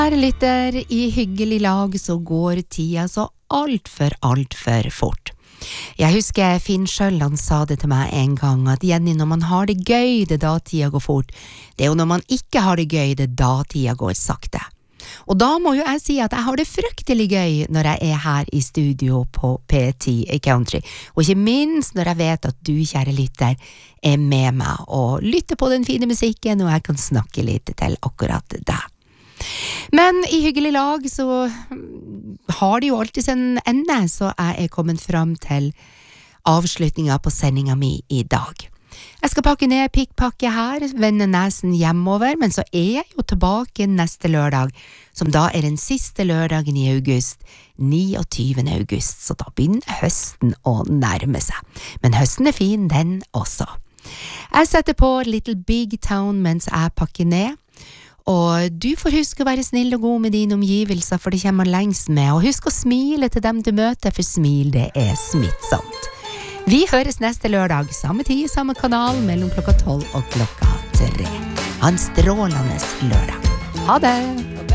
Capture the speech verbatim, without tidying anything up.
Kjære lytter, i hyggelig lag så går tida så alt for alt for fort. Jeg husker Finn Sjølland sa det til meg en gang, at Jenny, når man har det gøy, det da tida går fort. Det er jo når man ikke har det gøy, det da tida går sakte. Og da må jo jeg si at jeg har det fryktelig gøy når jeg er her i studio på P ti Country, og ikke minst når jeg vet at du, kjære lytter, er med meg og lytter på den fine musikken, og jeg kan snakke litt til akkurat deg. Men i hyggelig lag så har det jo alltid en ende, så jeg er kommet fram til avslutningen på sendingen mi i dag. Jeg skal pakke ned pikkpakke her, vende nesen hjemover, men så er jeg jo tilbake neste lørdag, som da er den siste lørdagen i august, niogtyvende august, så da begynner høsten å nærme seg. Men høsten er fin, den også. Jeg setter på Little Big Town mens jeg pakker ned, og du får huske å være snill og god med dine omgivelser, for det kommer lengst med, og husk å smile til dem du møter, for smil det er smittsomt. Vi høres neste lørdag, samme tid, samme kanal, mellom klokka tolv og klokka tre. Ha en strålende lørdag. Ha det!